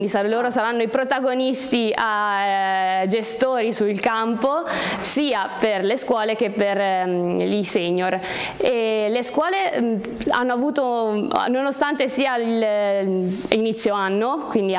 Loro saranno i protagonisti gestori sul campo, sia per le scuole che per gli senior. E le scuole hanno avuto, nonostante sia l'inizio anno, quindi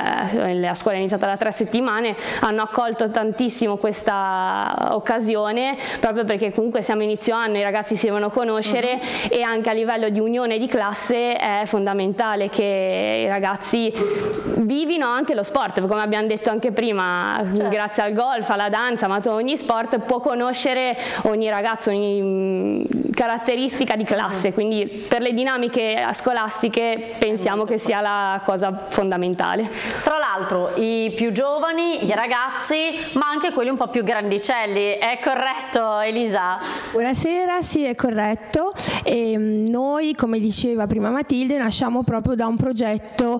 la scuola è iniziata da 3 settimane, hanno accolto tantissimo questa occasione, proprio perché comunque siamo inizio anno, i ragazzi si devono conoscere, e anche a livello di unione di classe è fondamentale che i ragazzi vivino anche lo sport, come abbiamo detto anche prima, certo. Grazie al golf, alla danza, ma ogni sport può conoscere ogni ragazzo, ogni caratteristica di classe, quindi per le dinamiche scolastiche pensiamo che sia la cosa fondamentale. Tra l'altro i più giovani, i ragazzi, ma anche quelli un po' più grandicelli, è corretto Elisa? Buonasera, sì, è corretto. E noi, come diceva prima Matilde, nasciamo proprio da un progetto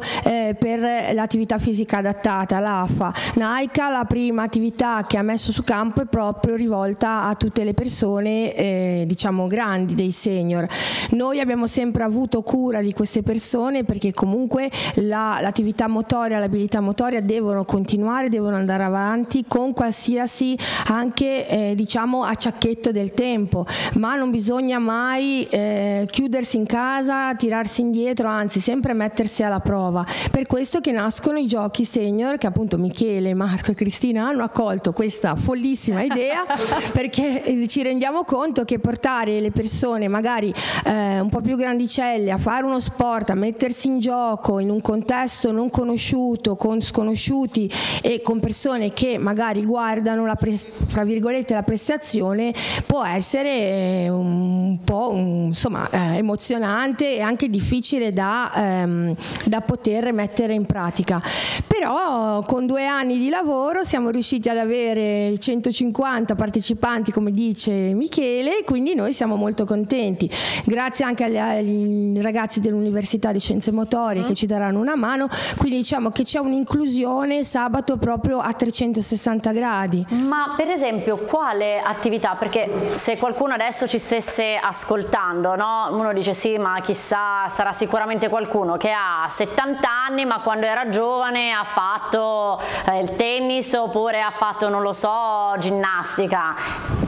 per l'attività fisica adattata, l'AFA. NAICA, la prima attività che ha messo su campo, è proprio rivolta a tutte le persone diciamo grandi, dei senior. Noi abbiamo sempre avuto cura di queste persone, perché comunque l'attività motoria, l'abilità motoria devono continuare, devono andare avanti con qualsiasi anche diciamo acciacchetto del tempo, ma non bisogna mai chiudersi in casa, tirarsi indietro, anzi sempre mettersi alla prova. Per questo che nascono i giochi senior, che appunto Michele, Marco e Cristina hanno accolto questa follissima idea, perché ci rendiamo conto che portare le persone magari un po' più grandicelle a fare uno sport, a mettersi in gioco in un contesto non conosciuto, con sconosciuti e con persone che magari guardano fra virgolette la prestazione, può essere un po' insomma emozionante e anche difficile da poter mettere in pratica. Però con 2 anni di lavoro siamo riusciti ad avere 150 partecipanti, come dice Michele, quindi noi siamo molto contenti, grazie anche ai ragazzi dell'Università di Scienze Motorie che ci daranno una mano, quindi diciamo che c'è un'inclusione sabato proprio a 360 gradi. Ma per esempio quale attività, perché se qualcuno adesso ci stesse ascoltando, no? Uno dice sì, ma chissà, sarà sicuramente qualcuno che ha 70 anni ma quando era giovane ha fatto il tennis, oppure ha fatto, non lo so, ginnastica.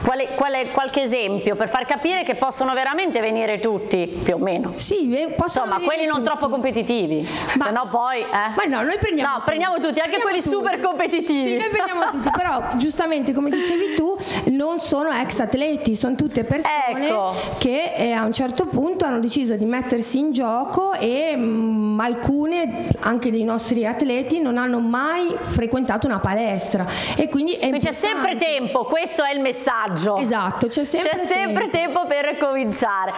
Qualche esempio per far capire che possono veramente venire tutti, più o meno? Sì, possono, insomma, quelli non tutti. Troppo competitivi, se no poi ma no, noi prendiamo tutti, anche quelli super competitivi. Sì, noi prendiamo tutti, però giustamente come dicevi tu, non sono ex atleti, sono tutte persone che a un certo punto hanno deciso di mettersi in gioco, e alcune anche dei nostri atleti non hanno mai frequentato una palestra, e quindi c'è sempre tempo, questo è il messaggio. Esatto, c'è sempre tempo per cominciare.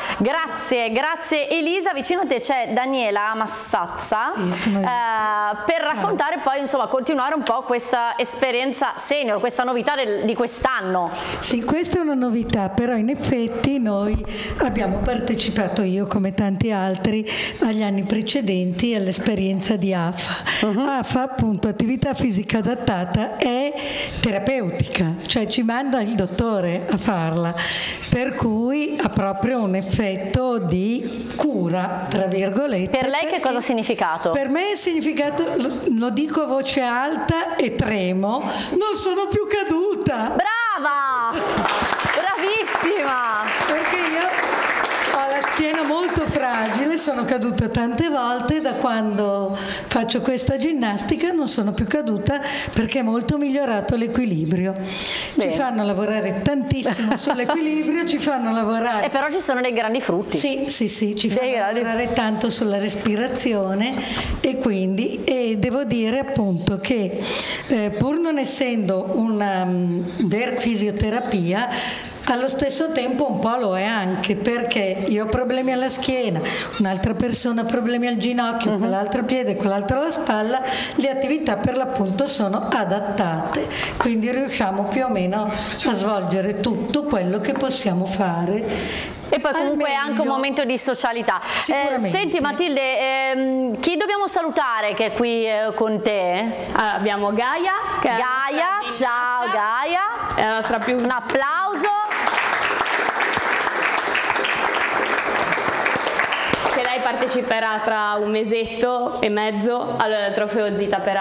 Grazie Elisa. Vicino a te c'è Daniela Massazza, per raccontare poi, insomma, continuare un po' questa esperienza senior, questa novità di quest'anno. Sì, questa è una novità, però in effetti noi abbiamo partecipato, io come tanti altri, agli anni precedenti all'esperienza di AFA. AFA, appunto, attività fisica adattata, è terapeutica, cioè ci manda il dottore a farla, per cui ha proprio un effetto di cura, tra virgolette. Per lei che cosa ha significato? Per me è significato, lo dico a voce alta e tremo, non sono più caduta. Brava! Bravissima! Perché io ho la schiena molto fragile, sono caduta tante volte, da quando faccio questa ginnastica non sono più caduta, perché è molto migliorato l'equilibrio. Ci fanno lavorare tantissimo sull'equilibrio, ci fanno lavorare. E però ci sono dei grandi frutti. Sì, ci fanno lavorare tanto sulla respirazione, e quindi devo dire appunto che pur non essendo una vera fisioterapia, allo stesso tempo un po' lo è anche, perché io ho problemi alla schiena, un'altra persona ha problemi al ginocchio, quell'altro piede, quell'altro alla spalla, le attività per l'appunto sono adattate, quindi riusciamo più o meno a svolgere tutto quello che possiamo fare. E poi comunque è anche un momento di socialità. Senti Matilde, chi dobbiamo salutare che è qui con te? Abbiamo Gaia. Ciao Gaia. È la nostra più... Un applauso. Che lei parteciperà tra un mesetto e mezzo al trofeo Zita per